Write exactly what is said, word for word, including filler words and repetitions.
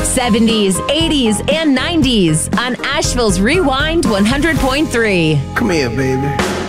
seventies, eighties, and nineties on Asheville's Rewind one hundred point three. Come here, baby.